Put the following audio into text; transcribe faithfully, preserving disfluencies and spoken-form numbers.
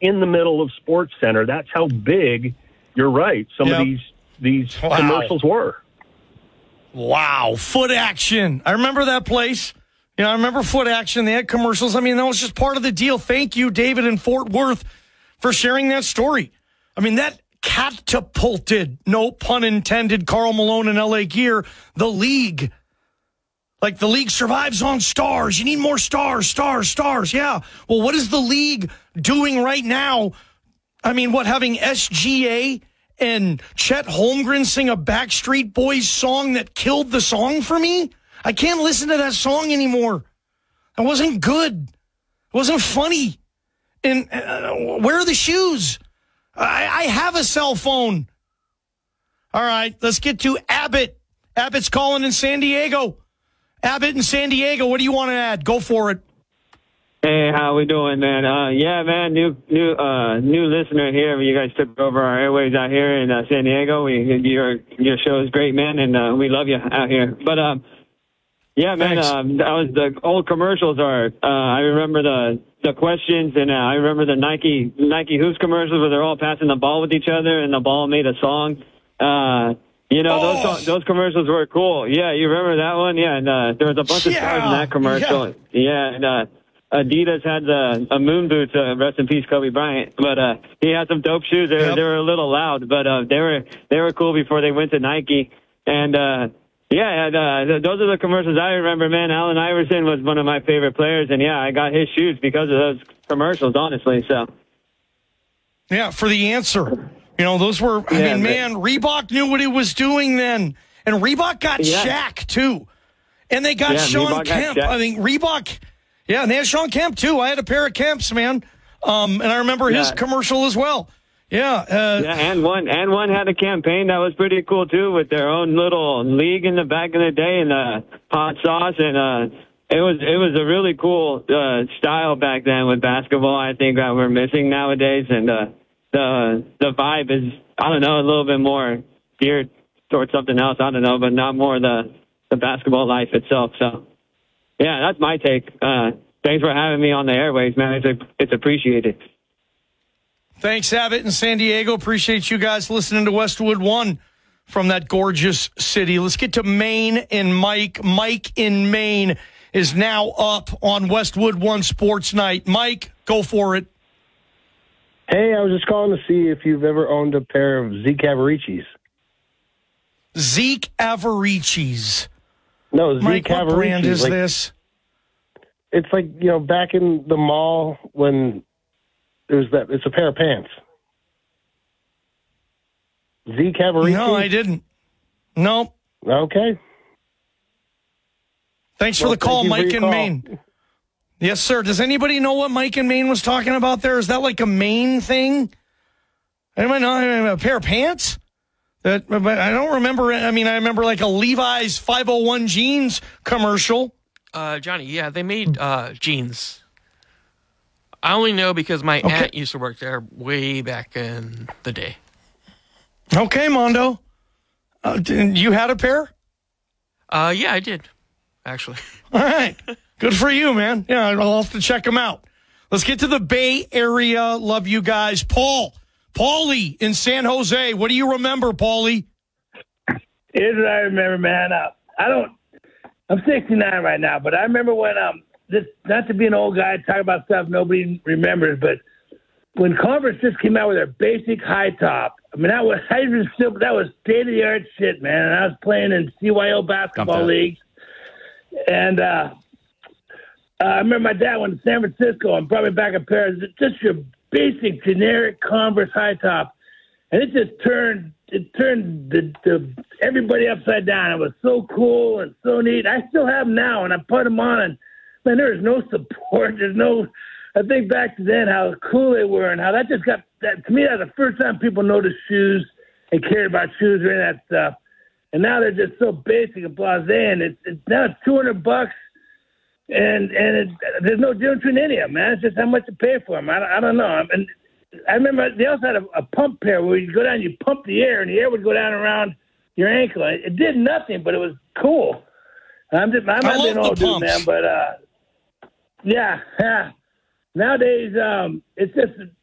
in the middle of Sports Center. That's how big, you're right, some yep. of these, these wow. commercials were. Wow, Foot Action. I remember that place. You know, I remember Foot Action. They had commercials. I mean, that was just part of the deal. Thank you, David in Fort Worth, for sharing that story. I mean, that catapulted, no pun intended, Karl Malone and L A Gear, the league. Like, the league survives on stars. You need more stars, stars, stars. Yeah. Well, what is the league doing right now? I mean, what, having S G A and Chet Holmgren sing a Backstreet Boys song that killed the song for me? I can't listen to that song anymore. It wasn't good. It wasn't funny. And uh, where are the shoes? I, I have a cell phone. All right, let's get to Abbott. Abbott's calling in San Diego. Abbott in San Diego, what do you want to add? Go for it. Hey, how we doing, man? Uh, yeah, man, new new uh, new listener here. You guys took over our airwaves out here in uh, San Diego. We, your your show is great, man, and uh, we love you out here. But um, yeah, man, um, that was the old commercials are. Uh, I remember the the questions, and uh, I remember the Nike Nike Hoops commercials where they're all passing the ball with each other, and the ball made a song. Uh, you know, oh. those those commercials were cool. Yeah, you remember that one? Yeah, and uh, there was a bunch yeah. of stars in that commercial. Yeah, yeah and. Uh, Adidas had the a moon boots. Uh, rest in peace, Kobe Bryant. But uh, he had some dope shoes. They, yep. they were a little loud, but uh, they were they were cool before they went to Nike. And uh, yeah, and, uh, those are the commercials I remember. Man, Allen Iverson was one of my favorite players, and yeah, I got his shoes because of those commercials. Honestly, so yeah, for the answer, you know, those were. I yeah, mean, man, Reebok knew what it was doing then, and Reebok got yeah. Shaq too, and they got yeah, Sean Reebok Kemp. got I think Reebok. Yeah, and they had Sean Kemp, too. I had a pair of Kemps, man. Um, and I remember his yeah. commercial as well. Yeah. Uh, yeah, and one and one had a campaign that was pretty cool, too, with their own little league in the back in the day and the hot sauce. And uh, it was it was a really cool uh, style back then with basketball, I think, that we're missing nowadays. And uh, the the vibe is, I don't know, a little bit more geared towards something else. I don't know, but not more the, the basketball life itself, so. Yeah, that's my take. Uh, thanks for having me on the airwaves, man. It's, a, it's appreciated. Thanks, Abbott in San Diego. Appreciate you guys listening to Westwood One from that gorgeous city. Let's get to Maine and Mike. Mike in Maine is now up on Westwood One Sports Night. Mike, go for it. Hey, I was just calling to see if you've ever owned a pair of Zeke Avericis. Zeke Avericis. No, Zeke Mike, what Avericis. brand is like, this? It's like, you know, back in the mall when there's that, it's a pair of pants. Zeke Avericis? No, I didn't. No. Okay. Thanks well, for the call, Mike in call. Maine. Yes, sir. Does anybody know what Mike in Maine was talking about there? Is that like a Maine thing? Anybody know a pair of pants? That, but I don't remember. I mean, I remember like a Levi's five oh one jeans commercial. Uh, Johnny, yeah, they made uh, jeans. I only know because my okay. aunt used to work there way back in the day. Okay, Mondo. Uh, you had a pair? Uh, yeah, I did, actually. All right. Good for you, man. Yeah, I'll have to check them out. Let's get to the Bay Area. Love you guys. Paul. Paulie in San Jose. What do you remember, Paulie? Here's what I remember, man. Uh, I don't. I'm sixty-nine right now, but I remember when um, this. Not to be an old guy, talk about stuff nobody remembers, but when Converse just came out with their basic high top. I mean, that was I even still that was state of the art shit, man. And I was playing in C Y O basketball leagues, and uh, uh, I remember my dad went to San Francisco and brought me back a pair of just your basic generic Converse high top, and it just turned it turned the, the everybody upside down. It was so cool and so neat. I still have them now, and I put them on, and man, there is no support. There's no. I think back to then how cool they were and how that just got that to me. That was the first time people noticed shoes and cared about shoes or any of that stuff. And now they're just so basic and blasé, and it's, it's now it's two hundred bucks. And and it, there's no difference between any of them, man. It's just how much you pay for them. I, I don't know. I, mean, I remember they also had a, a pump pair where you go down, you pump the air, and the air would go down around your ankle. It, it did nothing, but it was cool. I'm just, I might be an old dude, man, but uh, yeah, yeah. Nowadays, um, it's just